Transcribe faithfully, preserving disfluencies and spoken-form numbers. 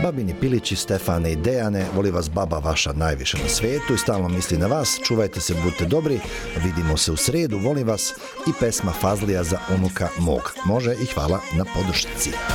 Babini Pilići, Stefane i Dejane, voli vas baba vaša najviše na svetu i stalno misli na vas. Čuvajte se, budite dobri, vidimo se u sredu, volim vas i pesma Fazlija za unuka mog. Može i hvala na podršci.